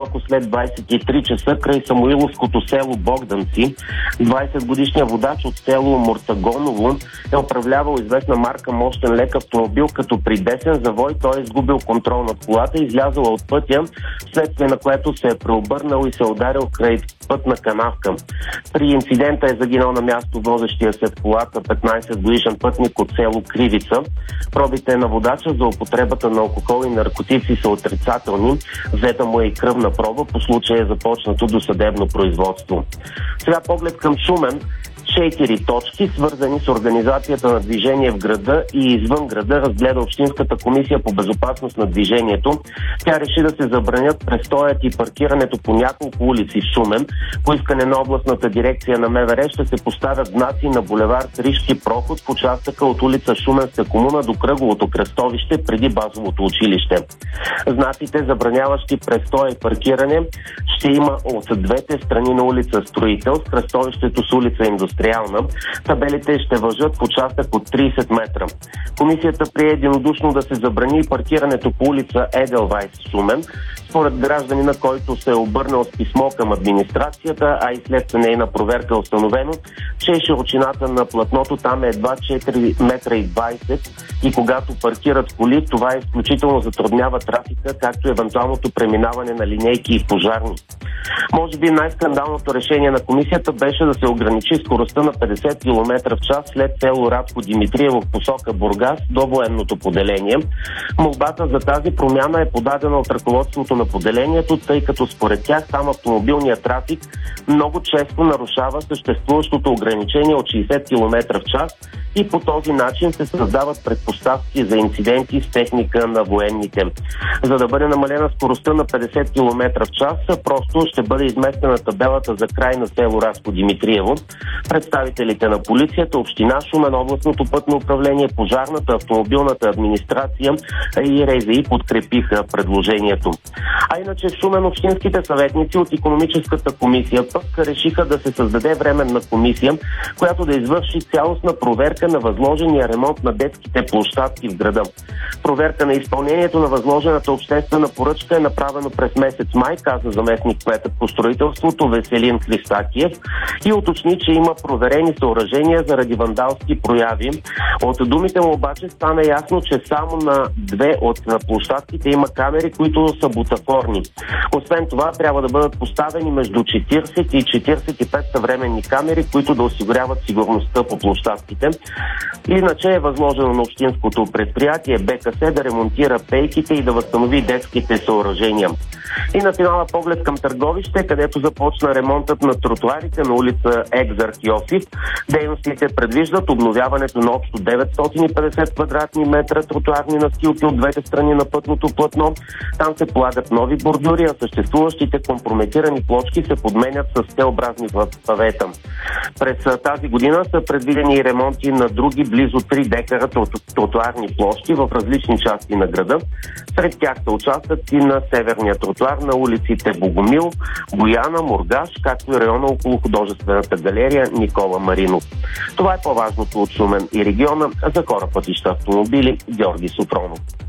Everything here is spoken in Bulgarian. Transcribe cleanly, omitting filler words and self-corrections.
малко след 23 часа край Самуиловското село Богданци. 20-годишният водач от село Муртагоново е управлявал известна марка мощен лек автомобил, като при десен завой той е изгубил контрол над колата и излязъл от пътя, вследствие на което се е преобърнал и се е ударил край пътна канавка. При инцидента е загинал на място возещия се в колата 15-годишен пътник от село Кривица. Пробите на водача за употребата на алкохол и наркотици са отрицателни. Взета му е и кръвна проба. По случая е започнато досъдебно производство. Сега поглед към Шумен. 4 точки, свързани с организацията на движение в града и извън града, разгледа Общинската комисия по безопасност на движението. Тя реши да се забранят престоят и паркирането по няколко улици в Шумен. По искане на областната дирекция на МВР ще се поставят знаци на булевард Ришки проход в участъка от улица Шуменска комуна до кръговото кръстовище преди базовото училище. Знаците, забраняващи престоя и паркиране, ще има от двете страни на улица Строител, с кръстовището с улица Индустриална. Табелите ще важат в участък от 30 метра. Комисията прие единодушно да се забрани паркирането по улица Еделвайс Шумен. Според гражданина, който се е обърнал с писмо към администрацията, а и след нейна проверка е установено, че широчината на платното там е едва 4 метра и 20 и когато паркират коли, това изключително затруднява трафика, както и евентуалното преминаване на линейки и пожарни. Може би най-скандалното решение на комисията беше да се ограничи скоростта на 50 км в час след село Радко Димитриево в посока Бургас до военното поделение. Молбата за тази промяна е подадена от ръководството на поделението, тъй като според тях там автомобилният трафик много често нарушава съществуващото ограничение от 60 км в час и по този начин се създават предпоставки за инциденти с техника на военните. За да бъде намалена скоростта на 50 км в час, просто ще бъде изместена табелата за край на село Радко Димитриево. Представителите на полицията, община Шумен, областното пътно управление, пожарната, автомобилната администрация и РЗИ подкрепиха предложението. А иначе в Шумен общинските съветници от икономическата комисия пък решиха да се създаде временна комисия, която да извърши цялостна проверка на възложения ремонт на детските площадки в града. Проверка на изпълнението на възложената обществена поръчка е направено през месец май, каза заместник-кметът по строителството Веселин Христакиев и уточни, че има проверени съоръжения заради вандалски прояви. От думите му обаче стана ясно, че само на 2 от площадките има камери, които са бутафорни. Освен това, трябва да бъдат поставени между 40 и 45 съвременни камери, които да осигуряват сигурността по площадките. Иначе е възложено на общинското предприятие БКС да ремонтира пейките и да възстанови детските съоръжения. И на финала поглед към Търговище, където започна ремонтът на тротуарите на улица Екзарх Йосиф. Дейностите предвиждат обновяването на общо 950 квадратни метра тротуарни настилки от двете страни на пътното платно. Там се полагат нови бордюри, а съществуващите компрометирани плочки се подменят с Т-образни павета. През тази година са предвидени и ремонти на други близо 3 декара тротуарни площи в различни части на града. Сред тях са участъци на северния тротуар на улиците Богомил, Бояна, Мургаш, както и района около художествената галерия Никола Маринов. Това е по-важното от Шумен и региона. За хора, пътища, автомобили, Георги Софронов.